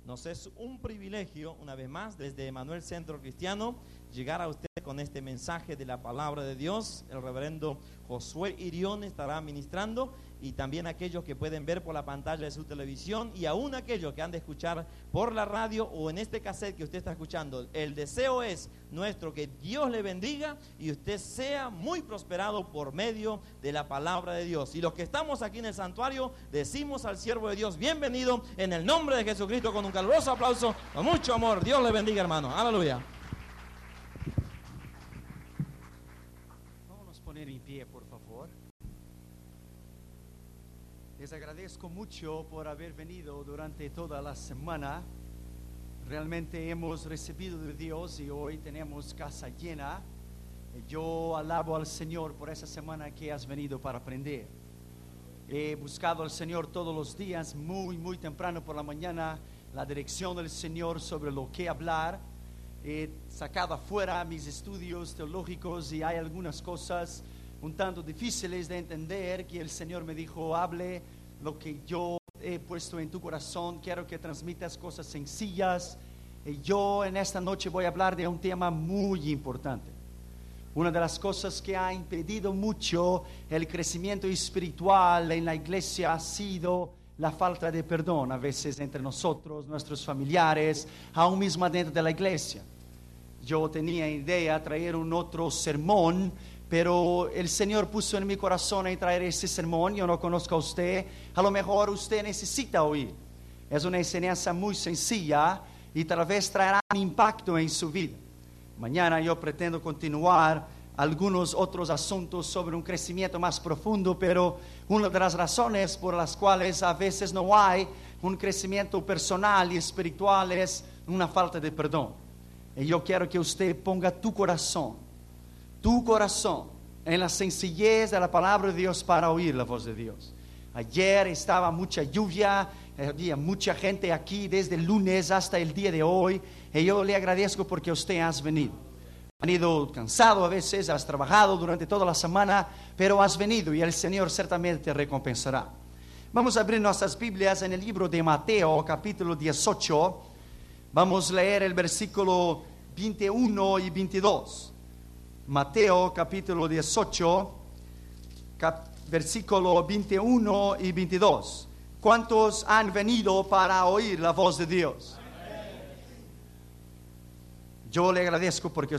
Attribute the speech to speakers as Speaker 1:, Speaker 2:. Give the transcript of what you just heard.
Speaker 1: Nos es un privilegio, una vez más, desde Emanuel Centro Cristiano, llegar a usted con este mensaje de la palabra de Dios. El reverendo Josué Irión estará ministrando, y también aquellos que pueden ver por la pantalla de su televisión, y aún aquellos que han de escuchar por la radio o en este cassette que usted está escuchando. El deseo es nuestro que Dios le bendiga y usted sea muy prosperado por medio de la palabra de Dios. Y los que estamos aquí en el santuario, decimos al siervo de Dios: bienvenido en el nombre de Jesucristo, con un caluroso aplauso, con mucho amor. Dios le bendiga, hermano. Aleluya.
Speaker 2: Vamos a poner en pie, por favor. Les agradezco mucho por haber venido durante toda la semana. Realmente hemos recibido de Dios y hoy tenemos casa llena. Yo alabo al Señor por esa semana que has venido para aprender. He buscado al Señor todos los días, muy temprano por la mañana, la dirección del Señor sobre lo que hablar. He sacado afuera mis estudios teológicos y hay algunas cosas un tanto difíciles de entender que el Señor me dijo: hable lo que yo he puesto en tu corazón. Quiero que transmitas cosas sencillas. Y yo en esta noche voy a hablar de un tema muy importante. Una de las cosas que ha impedido mucho el crecimiento espiritual en la iglesia ha sido la falta de perdón, a veces entre nosotros, nuestros familiares, aún mismo dentro de la iglesia. Yo tenía idea de traer un otro sermón, pero el Señor puso en mi corazón en traer ese sermón. Yo no conozco a usted, a lo mejor usted necesita oír. Es una enseñanza muy sencilla y tal vez traerá un impacto en su vida. Mañana yo pretendo continuar algunos otros asuntos sobre un crecimiento más profundo, pero una de las razones por las cuales a veces no hay un crecimiento personal y espiritual es una falta de perdón. Y yo quiero que usted ponga tu corazón en la sencillez de la palabra de Dios para oír la voz de Dios. Ayer estaba mucha lluvia, había mucha gente aquí desde el lunes hasta el día de hoy, y yo le agradezco porque usted has venido. Has venido cansado a veces, has trabajado durante toda la semana, pero has venido y el Señor certamente te recompensará. Vamos a abrir nuestras Biblias en el libro de Mateo, capítulo 18. Vamos a leer el versículo 21 y 22. Mateo capítulo 18, versículo 21 y 22. ¿Cuántos han venido para oír la voz de Dios? Yo le agradezco porque